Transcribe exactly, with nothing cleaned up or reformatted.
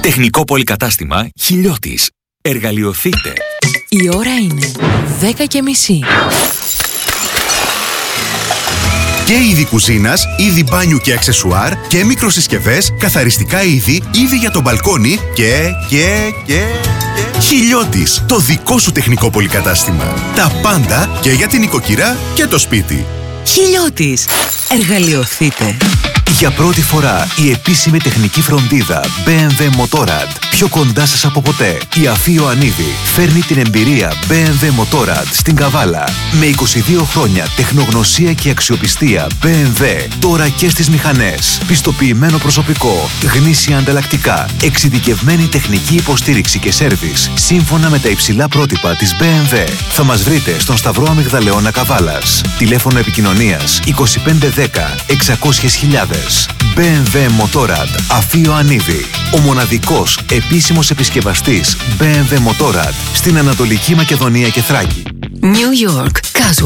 Τεχνικό πολυκατάστημα Χιλιώτης. Εργαλειοθείτε. Η ώρα είναι δέκα και μισή. Και είδη κουζίνας, είδη μπάνιου και αξεσουάρ και μικροσυσκευές, καθαριστικά είδη, είδη για το μπαλκόνι και, και, και, και... Χιλιώτης, το δικό σου τεχνικό πολυκατάστημα. Τα πάντα και για την οικοκυρά και το σπίτι. Χιλιώτης. Εργαλειοθείτε. Για πρώτη φορά η επίσημη τεχνική φροντίδα μπι εμ ντάμπλιου Motorrad. Πιο κοντά σας από ποτέ. Η Αφή Ιωαννίδη φέρνει την εμπειρία μπι εμ ντάμπλιου Motorrad στην Καβάλα. Με είκοσι δύο χρόνια τεχνογνωσία και αξιοπιστία μπι εμ ντάμπλιου. Τώρα και στις μηχανές. Πιστοποιημένο προσωπικό. Γνήσια ανταλλακτικά. Εξειδικευμένη τεχνική υποστήριξη και σέρβις. Σύμφωνα με τα υψηλά πρότυπα της μπι εμ ντάμπλιου. Θα μας βρείτε στον Σταυρό Αμυγδαλεώνα Καβάλας. Τηλέφωνο επικοινωνίας είκοσι πέντε δέκα εξακόσιες χιλιάδες. μπι εμ ντάμπλιου Motorrad, Αφή Ιωαννίδη. Ο μοναδικός επίσημος επισκευαστής μπι εμ ντάμπλιου Motorrad στην Ανατολική Μακεδονία και Θράκη. New York.